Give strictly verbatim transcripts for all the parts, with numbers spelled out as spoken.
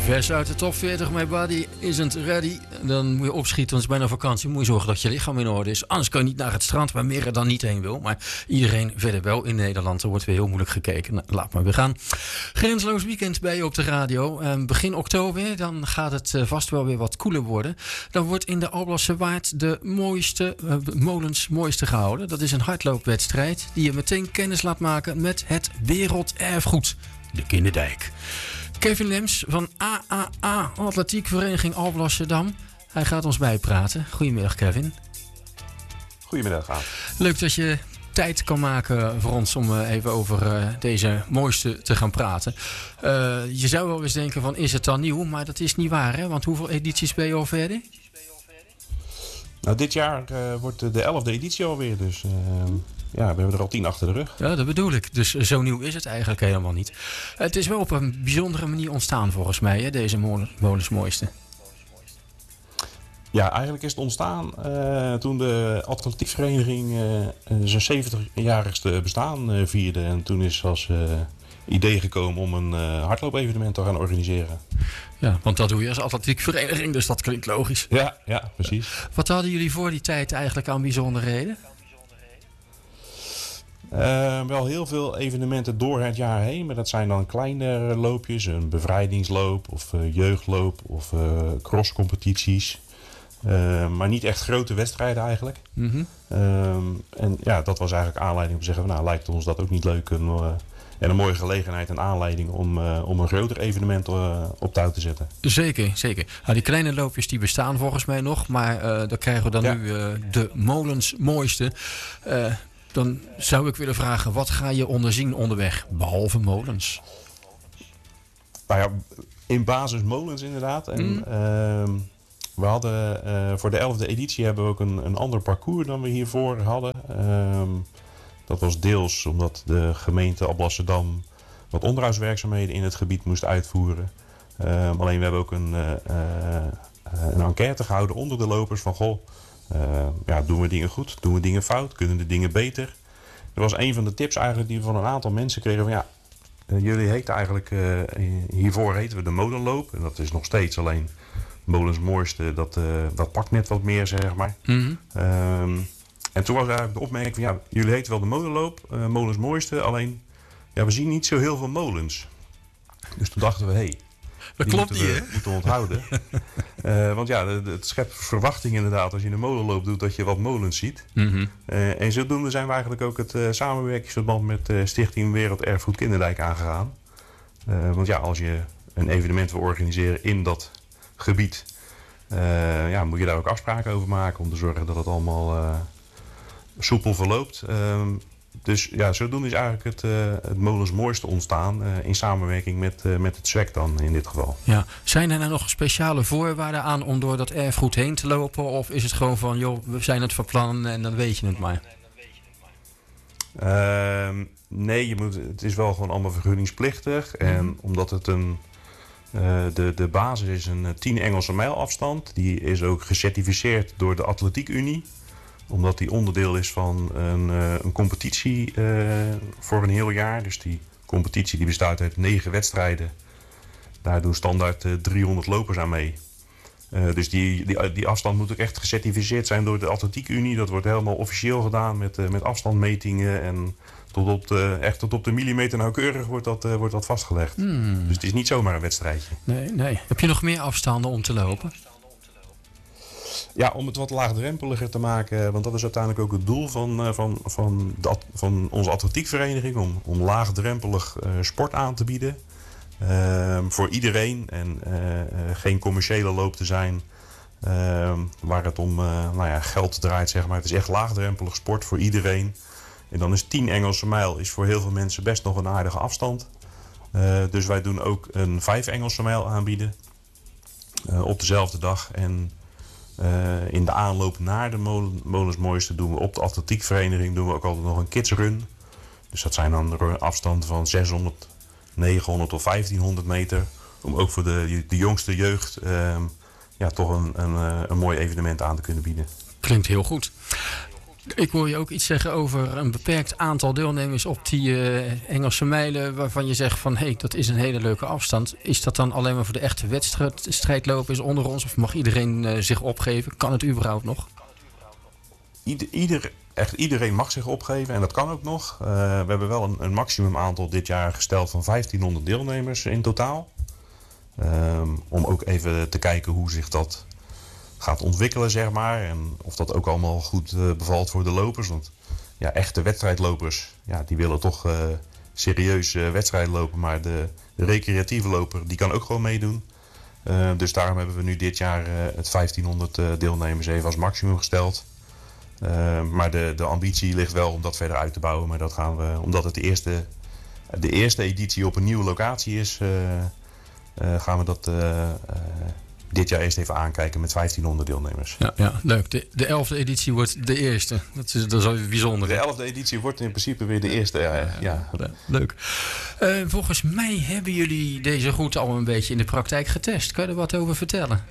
Vers uit de top veertig, my body isn't ready. Dan moet je opschieten, want het is bijna vakantie. Moet je zorgen dat je lichaam in orde is. Anders kan je niet naar het strand waar meer er dan niet heen wil. Maar iedereen verder wel in Nederland. Er wordt weer heel moeilijk gekeken. Nou, laat maar weer gaan. Grensloos weekend bij je op de radio. Uh, begin oktober, dan gaat het uh, vast wel weer wat koeler worden. Dan wordt in de Alblassche Waard de mooiste uh, molens mooiste gehouden. Dat is een hardloopwedstrijd die je meteen kennis laat maken met het werelderfgoed. De Kinderdijk. Kevin Lems van A A A, Atletiekvereniging Alblasserdam. Hij gaat ons bijpraten. Goedemiddag, Kevin. Goedemiddag, Aad. Leuk dat je tijd kan maken voor ons om even over uh, deze mooiste te gaan praten. Uh, je zou wel eens denken van, is het dan nieuw? Maar dat is niet waar, hè? Want hoeveel edities ben je al verder? Nou, dit jaar uh, wordt de elfde editie alweer, dus... Uh... Ja, we hebben er al tien achter de rug. Ja, dat bedoel ik. Dus zo nieuw is het eigenlijk helemaal niet. Het is wel op een bijzondere manier ontstaan volgens mij, hè, deze molens mooiste. Ja, eigenlijk is het ontstaan uh, toen de atletiekvereniging uh, zijn zeventigjarigste bestaan uh, vierde. En toen is als uh, idee gekomen om een uh, hardloopevenement te gaan organiseren. Ja, want dat doe je als atletiekvereniging, dus dat klinkt logisch. Ja, ja, precies. Wat hadden jullie voor die tijd eigenlijk aan bijzonderheden? Uh, wel heel veel evenementen door het jaar heen. Maar dat zijn dan kleine loopjes. Een bevrijdingsloop of uh, jeugdloop of uh, crosscompetities. Uh, maar niet echt grote wedstrijden eigenlijk. Mm-hmm. Uh, en ja, dat was eigenlijk aanleiding om te zeggen... nou, lijkt ons dat ook niet leuk en, uh, en een mooie gelegenheid en aanleiding... om, uh, om een groter evenement uh, op touw te zetten. Zeker, zeker. Nou, die kleine loopjes die bestaan volgens mij nog. Maar uh, dan krijgen we dan ja. nu uh, de molens mooiste... Uh, Dan zou ik willen vragen, wat ga je onderzien onderweg, behalve molens? Nou ja, in basis molens inderdaad. En, mm. uh, we hadden uh, voor de elfde editie hebben we ook een, een ander parcours dan we hiervoor hadden. Uh, dat was deels omdat de gemeente Alblasserdam wat onderhoudswerkzaamheden in het gebied moest uitvoeren. Uh, alleen we hebben ook een, uh, uh, een enquête gehouden onder de lopers van... goh. Uh, ja, doen we dingen goed? Doen we dingen fout? Kunnen de dingen beter? Dat was een van de tips eigenlijk die we van een aantal mensen kregen. Van ja, uh, jullie heten eigenlijk... Uh, hiervoor heten we de molenloop. En dat is nog steeds alleen molens mooiste. Dat, uh, dat pakt net wat meer, zeg maar. Mm-hmm. Um, en toen was eigenlijk de opmerking van... ja, jullie heten wel de molenloop. Uh, molens mooiste. Alleen, ja, we zien niet zo heel veel molens. Dus toen dachten we... Hey, dat die klopt moeten niet, we, hè? moeten we onthouden. uh, want ja, het schept verwachting inderdaad als je een molenloop doet dat je wat molens ziet. Mm-hmm. Uh, en zodoende zijn we eigenlijk ook het uh, samenwerkingsverband met uh, Stichting Werelderfgoed Kinderdijk aangegaan. Uh, want ja, als je een evenement wil organiseren in dat gebied, uh, ja, moet je daar ook afspraken over maken om te zorgen dat het allemaal uh, soepel verloopt. Uh, Dus ja, zodoende is eigenlijk het, uh, het molens mooiste ontstaan uh, in samenwerking met, uh, met het Z W E C dan in dit geval. Ja. Zijn er nou nog speciale voorwaarden aan om door dat erfgoed heen te lopen? Of is het gewoon van, joh, we zijn het van plan en dan weet je het maar? Uh, nee, je moet, het is wel gewoon allemaal vergunningsplichtig. Mm. En omdat het een, uh, de, de basis is een tien Engelse mijl afstand. Die is ook gecertificeerd door de Atletiek Unie. Omdat die onderdeel is van een, uh, een competitie uh, voor een heel jaar. Dus die competitie die bestaat uit negen wedstrijden. Daar doen standaard uh, driehonderd lopers aan mee. Uh, dus die, die, die afstand moet ook echt gecertificeerd zijn door de Atletiek Unie. Dat wordt helemaal officieel gedaan met, uh, met afstandmetingen. En tot op de, echt tot op de millimeter nauwkeurig wordt dat, uh, wordt dat vastgelegd. Hmm. Dus het is niet zomaar een wedstrijdje. Nee, nee. Heb je nog meer afstanden om te lopen? Ja, om het wat laagdrempeliger te maken, want dat is uiteindelijk ook het doel van, van, van, de, van onze atletiekvereniging, om, om laagdrempelig uh, sport aan te bieden. Uh, voor iedereen en uh, uh, geen commerciële loop te zijn uh, waar het om uh, nou ja, geld draait, zeg maar. Het is echt laagdrempelig sport voor iedereen. En dan is tien Engelse mijl is voor heel veel mensen best nog een aardige afstand. Uh, dus wij doen ook een vijf Engelse mijl aanbieden uh, op dezelfde dag. En Uh, in de aanloop naar de molen, molens mooiste doen we op de atletiekvereniging doen we ook altijd nog een kidsrun. Dus dat zijn dan afstanden van zeshonderd, negenhonderd of vijftienhonderd meter. Om ook voor de, de jongste jeugd uh, ja, toch een, een, een mooi evenement aan te kunnen bieden. Klinkt heel goed. Ik hoor je ook iets zeggen over een beperkt aantal deelnemers op die uh, Engelse mijlen, waarvan je zegt van hé, hey, dat is een hele leuke afstand. Is dat dan alleen maar voor de echte wedstrijdlopers onder ons, of mag iedereen uh, zich opgeven? Kan het überhaupt nog? Ieder, ieder, echt iedereen mag zich opgeven en dat kan ook nog. Uh, we hebben wel een, een maximum aantal dit jaar gesteld van vijftienhonderd deelnemers in totaal. Um, om ook even te kijken hoe zich dat gaat ontwikkelen, zeg maar. En of dat ook allemaal goed uh, bevalt voor de lopers. Want ja, echte wedstrijdlopers, ja, die willen toch uh, serieus uh, wedstrijden lopen. Maar de, de recreatieve loper, die kan ook gewoon meedoen. Uh, dus daarom hebben we nu dit jaar uh, het vijftienhonderd uh, deelnemers even als maximum gesteld. Uh, maar de, de ambitie ligt wel om dat verder uit te bouwen. Maar dat gaan we, omdat het de eerste, de eerste editie op een nieuwe locatie is, uh, uh, gaan we dat uh, uh, dit jaar eerst even aankijken met vijftienhonderd deelnemers. Ja, ja leuk. De, de elfde editie wordt de eerste. Dat is, dat is wel bijzonder. De elfde editie wordt in principe weer de eerste. Ja, ja. Ja. Leuk. Uh, volgens mij hebben jullie deze route al een beetje in de praktijk getest. Kan je er wat over vertellen?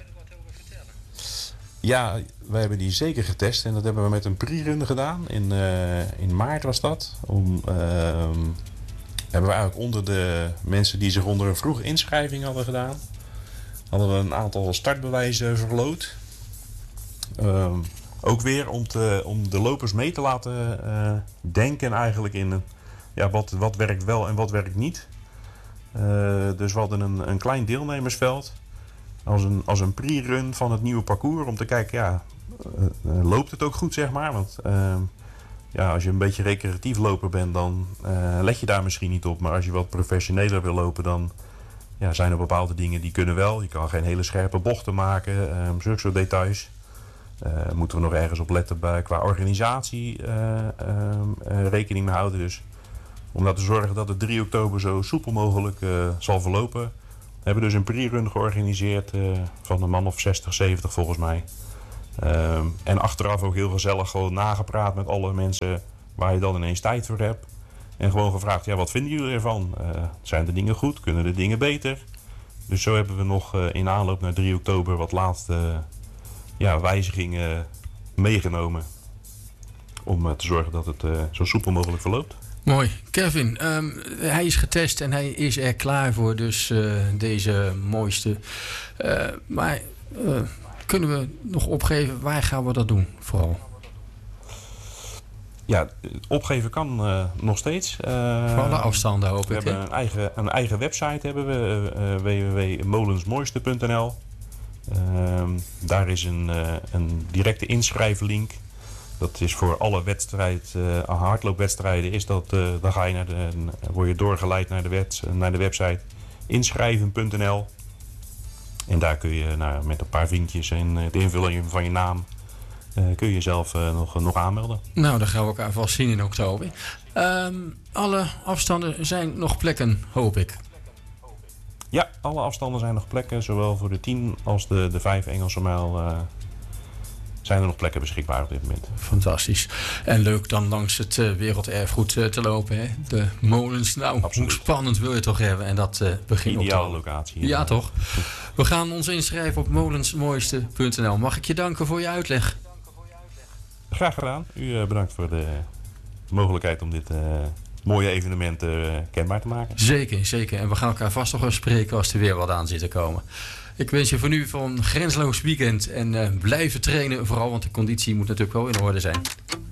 Ja, wij hebben die zeker getest. En dat hebben we met een pre-run gedaan. In, uh, in maart was dat. Om, uh, hebben we eigenlijk onder de mensen die zich onder een vroege inschrijving hadden gedaan, hadden we een aantal startbewijzen verloot. Uh, ook weer om, te, om de lopers mee te laten uh, denken eigenlijk in ja, wat, wat werkt wel en wat werkt niet. Uh, dus we hadden een, een klein deelnemersveld als een, als een pre-run van het nieuwe parcours. Om te kijken, ja, uh, uh, loopt het ook goed, zeg maar. Want uh, ja, als je een beetje recreatief loper bent, dan uh, let je daar misschien niet op. Maar als je wat professioneler wil lopen, dan ja, zijn er bepaalde dingen die kunnen wel. Je kan geen hele scherpe bochten maken, uh, zulke soort details. Uh, moeten we nog ergens op letten bij, qua organisatie uh, uh, uh, rekening mee houden. Dus om ervoor te zorgen dat het drie oktober zo soepel mogelijk uh, zal verlopen, we hebben dus een pre-run georganiseerd uh, van een man of zestig, zeventig volgens mij. Uh, en achteraf ook heel gezellig gewoon nagepraat met alle mensen waar je dan ineens tijd voor hebt. En gewoon gevraagd, ja, wat vinden jullie ervan? Uh, zijn de dingen goed? Kunnen de dingen beter? Dus zo hebben we nog uh, in aanloop naar drie oktober wat laatste uh, ja, wijzigingen meegenomen. Om uh, te zorgen dat het uh, zo soepel mogelijk verloopt. Mooi. Kevin, um, hij is getest en hij is er klaar voor, dus uh, deze mooiste. Uh, maar uh, kunnen we nog opgeven, waar gaan we dat doen vooral? Ja, opgeven kan uh, nog steeds. Uh, voor alle afstanden hoop we ik. We hebben een eigen, een eigen website, hebben we, uh, w w w punt molensmooiste punt n l. Uh, daar is een, uh, een directe inschrijflink. Dat is voor alle wedstrijd, uh, hardloopwedstrijden. Is dat, uh, dan ga je naar de, word je doorgeleid naar de, wet, naar de website inschrijven punt n l. En daar kun je nou, met een paar vinkjes en de invulling van je naam Uh, kun je jezelf uh, nog, nog aanmelden. Nou, dan gaan we elkaar vast zien in oktober. Um, alle afstanden zijn nog plekken, hoop ik. Ja, alle afstanden zijn nog plekken. Zowel voor de tien als de, de vijf Engelse mijl uh, zijn er nog plekken beschikbaar op dit moment. Fantastisch. En leuk dan langs het uh, werelderfgoed uh, te lopen. Hè? De molens. Nou, absoluut. Hoe spannend wil je toch hebben? En dat uh, begint op ideale locatie. Ja, toch? We gaan ons inschrijven op molensmooiste punt n l. Mag ik je danken voor je uitleg? Graag gedaan. U uh, bedankt voor de mogelijkheid om dit uh, mooie evenement uh, kenbaar te maken. Zeker, zeker. En we gaan elkaar vast nog eens spreken als er weer wat aan zit te komen. Ik wens je voor nu van grensloos weekend en uh, blijven trainen vooral, want de conditie moet natuurlijk wel in orde zijn.